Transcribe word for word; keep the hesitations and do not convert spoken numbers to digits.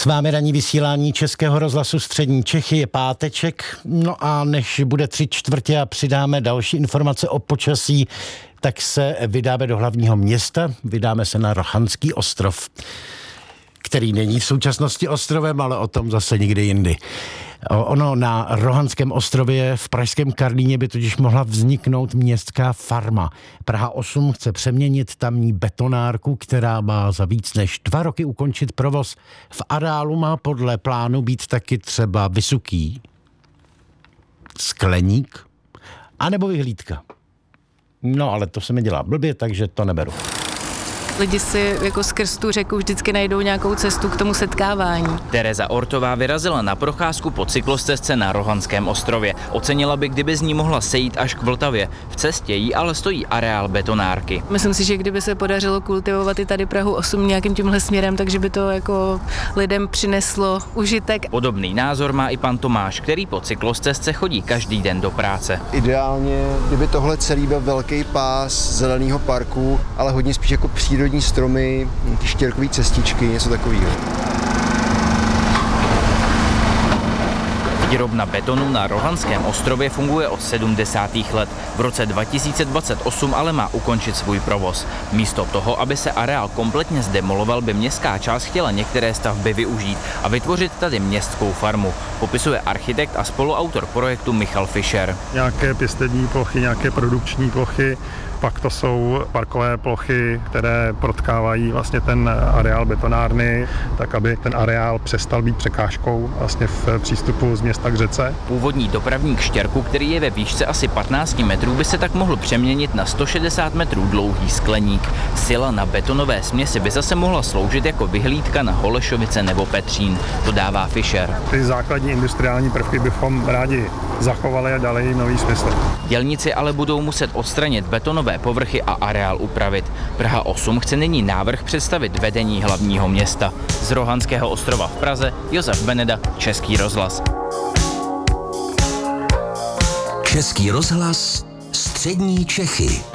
S vámi ranní vysílání Českého rozhlasu Střední Čechy, je páteček, no a než bude tři čtvrtě a přidáme další informace o počasí, tak se vydáme do hlavního města, vydáme se na Rohanský ostrov, který není v současnosti ostrovem, ale o tom zase někdy jindy. Ono na Rohanském ostrově v pražském Karlíně by totiž mohla vzniknout městská farma. Praha osm chce přeměnit tamní betonárku, která má za víc než dva roky ukončit provoz. V areálu má podle plánu být taky třeba Vysoký, Skleník, anebo Vyhlídka. No ale to se mi dělá blbě, takže to neberu. Lidi si jako skrz tu řeku vždycky najdou nějakou cestu k tomu setkávání. Tereza Ortová vyrazila na procházku po cyklostezce na Rohanském ostrově. Ocenila by, kdyby z ní mohla sejít až k Vltavě. V cestě jí ale stojí areál betonárky. Myslím si, že kdyby se podařilo kultivovat i tady Prahu osm nějakým tímhle směrem, takže by to jako lidem přineslo užitek. Podobný názor má i pan Tomáš, který po cyklostezce chodí každý den do práce. Ideálně, kdyby tohle celý byl velký pás zeleného parku, ale hodně spíš jako přírodní stromy, ty štěrkové cestičky, něco takového. Výrobna betonu na Rohanském ostrově funguje od sedmdesátých let. V roce dva tisíce dvacet osm ale má ukončit svůj provoz. Místo toho, aby se areál kompletně zdemoloval, by městská část chtěla některé stavby využít a vytvořit tady městskou farmu, popisuje architekt a spoluautor projektu Michal Fischer. Nějaké pěstební plochy, nějaké produkční plochy, pak to jsou parkové plochy, které protkávají vlastně ten areál betonárny, tak aby ten areál přestal být překážkou vlastně v přístupu z města k řece. Původní dopravník štěrku, který je ve výšce asi patnáct metrů, by se tak mohl přeměnit na sto šedesát metrů dlouhý skleník. Sila na betonové směsi by zase mohla sloužit jako vyhlídka na Holešovice nebo Petřín, dodává Fischer. Ty základní industriální prvky bychom rádi zachovali a dali jim nový smysl. Dělníci ale budou muset odstranit betonové povrchy a areál upravit. Praha osm chce nyní návrh představit vedení hlavního města. Z Rohanského ostrova v Praze Josef Beneda, Český rozhlas. Český rozhlas Střední Čechy.